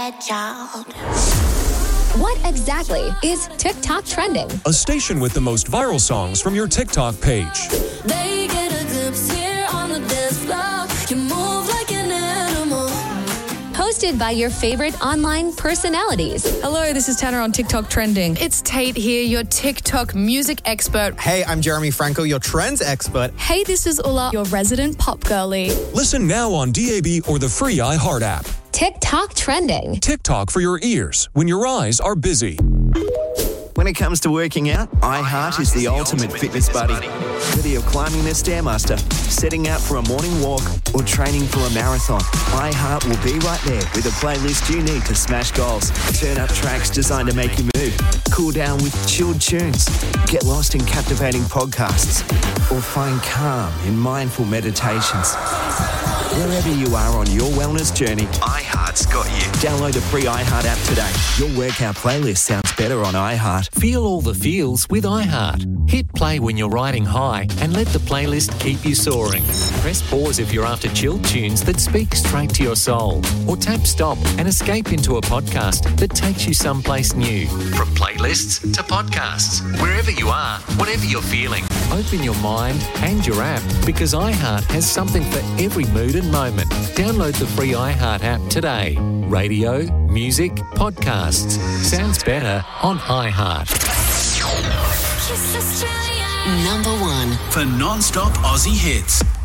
bad child. What exactly is TikTok trending? A station with the most viral songs from your TikTok page. They get a glimpse here on the dance floor. You move like an animal. Hosted by your favorite online personalities. Hello, this is Tanner on TikTok Trending. It's Tate here, your TikTok music expert. Hey, I'm Jeremy Franco, your trends expert. Hey, this is Ulla, your resident pop girly. Listen now on DAB or the free iHeart app. TikTok Trending. TikTok for your ears when your eyes are busy. When it comes to working out, iHeart is the ultimate fitness buddy. Whether you're climbing the Stairmaster, setting out for a morning walk, or training for a marathon, iHeart will be right there with a playlist you need to smash goals, turn up tracks designed to make you move, cool down with chilled tunes, get lost in captivating podcasts, or find calm in mindful meditations. Wherever you are on your wellness journey, iHeart's got you. Download the free iHeart app today. Your workout playlist sounds better on iHeart. Feel all the feels with iHeart. Hit play when you're riding high and let the playlist keep you soaring. Press pause if you're after chilled tunes that speak straight to your soul. Or tap stop and escape into a podcast that takes you someplace new. From playlists to podcasts, wherever you are, whatever you're feeling, open your mind and your app because iHeart has something for every mood and moment. Download the free iHeart app today. Radio, music, podcasts. Sounds better on iHeart. Kiss Australia. Number 1 for non-stop Aussie hits.